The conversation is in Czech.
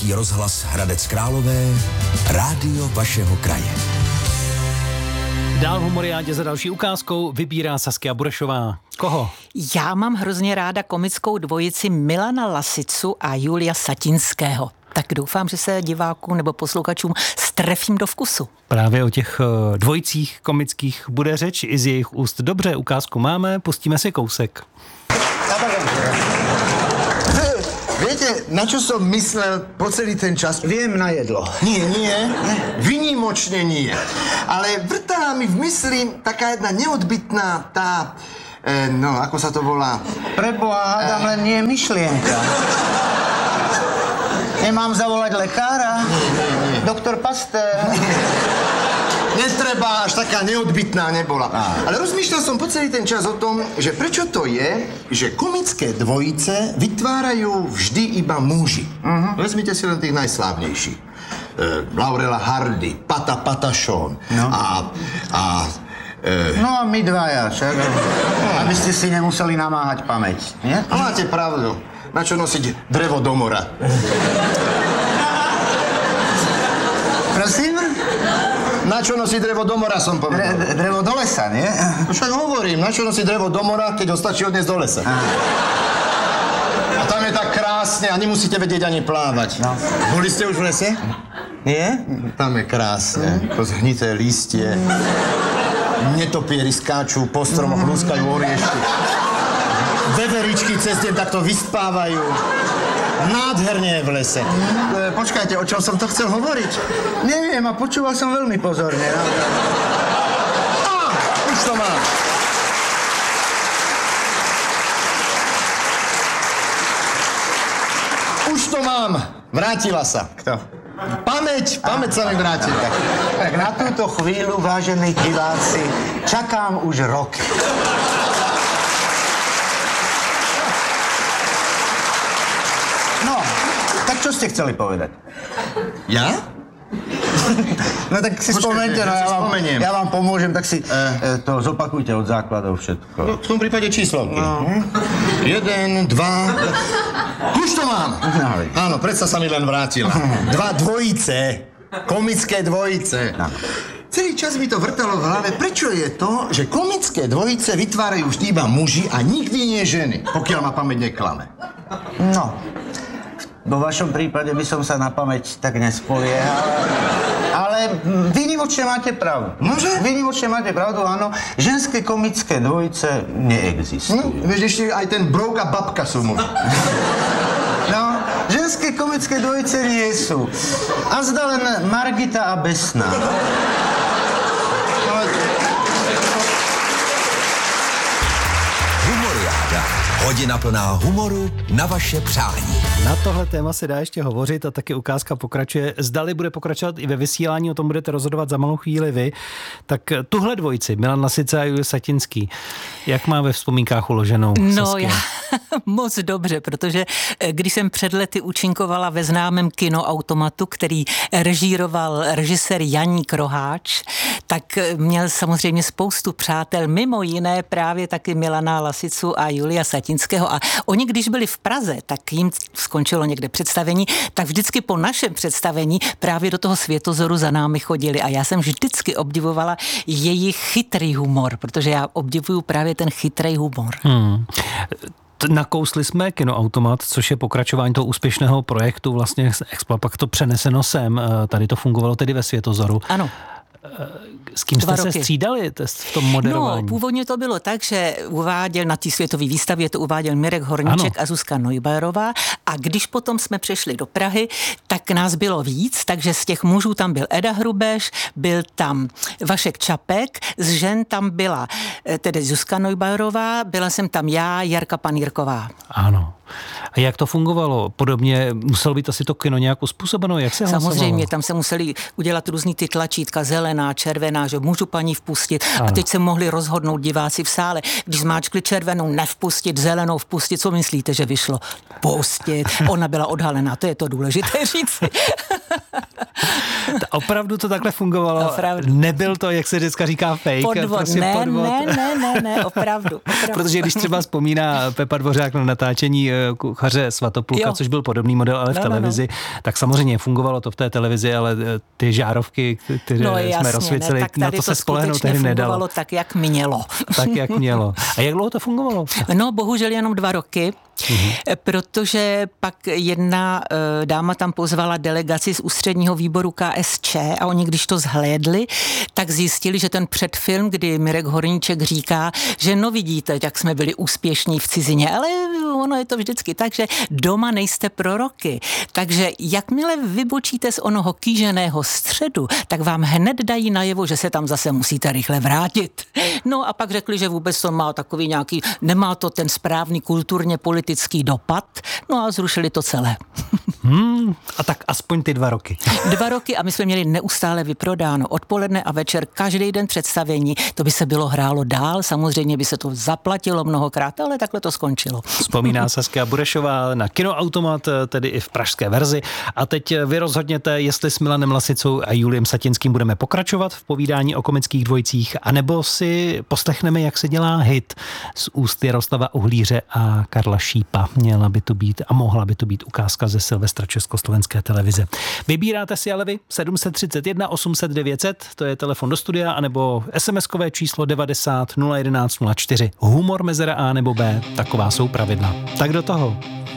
Český rozhlas Hradec Králové, rádio vašeho kraje. Dál v Humoriádě za další ukázkou vybírá Saskia Burešová. Koho? Já mám hrozně ráda komickou dvojici Milana Lasicu a Julia Satinského. Tak doufám, že se divákům nebo posluchačům strefím do vkusu. Právě o těch dvojicích komických bude řeč i z jejich úst. Dobře, ukázku máme, pustíme si kousek. Viete, na čo som myslel po celý ten čas? Viem na jedlo. Nie. Vynimočne nie. Ale vrtá mi v mysli taká jedna neodbytná ako sa to volá? Preboha, hádam len nie myšlienka. Nemám zavolať lekára? Nie. Doktor Pasteur? Netreba, až taká neodbytná nebola. Ale rozmýšľal som po celý ten čas o tom, že prečo to je, že komické dvojice vytvárajú vždy iba muži. Vezmite si len tých najslávnejších. Laurela Hardy, Pata Patašón No a my dvaja, však? Aby ste si nemuseli namáhať pamäť, nie? Máte pravdu. Na čo nosiť drevo do mora? Prosím? Na čo nosí drevo do mora, som povedal. Drevo do lesa, nie? Však hovorím, na čo nosí drevo do mora, keď ho stačí odniesť do lesa. A tam je tak krásne a nemusíte vedieť ani plávať. No. Boli ste už v lese? Nie? Tam je krásne. To zhnité lístie. Netopieri skáču po stromoch, lúskajú oriešky. Veveričky cez deň takto vyspávajú. Nádherne je v lese. Počkajte, o čom som to chcel hovoriť? Neviem, a počúval som veľmi pozorne. Už to mám. Už to mám. Vrátila sa. Kto? Pamäť sa mi vrátila. Tak na túto chvíľu, vážení diváci, čakám už rok. No, tak čo ste chceli povedať? Ja? No tak si spomeňte, ja vám pomôžem, tak si to zopakujte od základov všetko. No, v tom prípade číslovky. 1, 2... Už to mám! Áno, predsa sa mi len vrátila. 2 dvojice. Komické dvojice. Celý čas mi to vrtalo v hlave, prečo je to, že komické dvojice vytvárajú vždy iba muži a nikdy nie ženy, pokiaľ ma pamäť neklame. No, vo vašom prípade by som sa na pamäť tak nespoliehal, ale výnimočne máte pravdu. Nože? Výnimočne máte pravdu, áno. Ženské komické dvojice neexistujú. No, vieš, ešte aj ten Brouk a babka sú muži. No, ženské komické dvojice nie sú. A zda len Margita a Besná. Humoriáda. Hodina plná humoru na vaše přání. Na tohle téma se dá ještě hovořit a taky ukázka pokračuje. Zdali bude pokračovat i ve vysílání, o tom budete rozhodovat za malou chvíli vy. Tak tuhle dvojici, Milan Lasica a Julia Satinský, jak má ve vzpomínkách uloženou No Saskia? já moc dobře, protože když jsem před lety účinkovala ve známém kinoautomatu, který režíroval režisér Janík Roháč, tak měl samozřejmě spoustu přátel, mimo jiné právě taky Milana Lasicu a Julia Satinského. A oni, když byli v Praze, tak jim skončilo někde představení, tak vždycky po našem představení právě do toho Světozoru za námi chodili. A já jsem vždycky obdivovala jejich chytrý humor, protože já obdivuju právě ten chytrý humor. Nakousli jsme kinoautomat, což je pokračování toho úspěšného projektu vlastně Expla, pak to přeneseno sem. Tady to fungovalo tedy ve Světozoru. Ano. S kým jste se střídali v tom moderování? No, původně to bylo tak, že uváděl na té světové výstavě, to uváděl Mirek Horníček a Zuzka Neubauerová, a když potom jsme přešli do Prahy, tak nás bylo víc, takže z těch mužů tam byl Eda Hrubeš, byl tam Vašek Čapek, z žen tam byla tedy Zuzka Neubauerová, byla jsem tam já, Jarka Panírková. Ano. A jak to fungovalo? Podobně muselo být asi to kino nějak uspůsobeno? Jak se hlasovalo? Samozřejmě, tam se museli udělat různý ty tlačítka, zelená, červená, že můžu paní vpustit. A teď se mohli rozhodnout diváci v sále. Když zmáčkli červenou nevpustit, zelenou vpustit, co myslíte, že vyšlo? Pustit. Ona byla odhalená, to je to důležité říci. Opravdu to takhle fungovalo? Opravdu. Nebyl to, jak se dneska říká, fake? Podvod. Prostě podvod. Ne, opravdu. Protože když třeba vzpomíná Pepa Dvořák na natáčení Kuchaře Svatopluka, což byl podobný model, ale v televizi, tak samozřejmě fungovalo to v té televizi, ale ty žárovky, které jsme rozsvícili, na to se spolehnout tehdy nedalo. Fungovalo tak, jak mělo. Tak, jak mělo. A jak dlouho to fungovalo? No, bohužel jenom 2 roky. Protože pak jedna dáma tam pozvala delegaci z ústředního výboru KSČ a oni, když to zhlédli, tak zjistili, že ten předfilm, kdy Mirek Horníček říká, že no vidíte, jak jsme byli úspěšní v cizině, ale ono je to vždycky tak, že doma nejste proroky. Takže jakmile vybočíte z onoho kýženého středu, tak vám hned dají najevo, že se tam zase musíte rychle vrátit. No a pak řekli, že vůbec to má takový nějaký, nemá to ten správný kulturně politický dopad, no a zrušili to celé. A tak aspoň ty 2 roky. 2 roky a my jsme měli neustále vyprodáno. Odpoledne a večer, každý den představení, to by se bylo hrálo dál, samozřejmě by se to zaplatilo mnohokrát, ale takhle to skončilo. Vzpomíná Saskia Burešová na Kinoautomat, tedy i v pražské verzi. A teď vy rozhodněte, jestli s Milanem Lasicou a Juliem Satinským budeme pokračovat v povídání o komických dvojicích, anebo si poslechneme, jak se dělá hit z úst Jaroslava Uhlíře a Karla Šípa. Měla by to být a mohla by to být ukázka ze Silvestra Československé televize. Vybíráte si ale vy 731 800 900, to je telefon do studia, anebo SMS-kové číslo 90 011 04. Humor mezera A nebo B, taková jsou pravidla. Tak do toho.